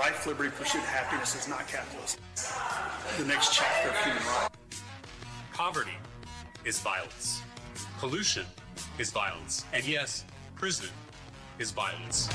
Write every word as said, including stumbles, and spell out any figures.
life, liberty, pursuit, happiness is not capitalism. The next chapter of human rights. Poverty is violence. Pollution is violence. And yes, prison is violence.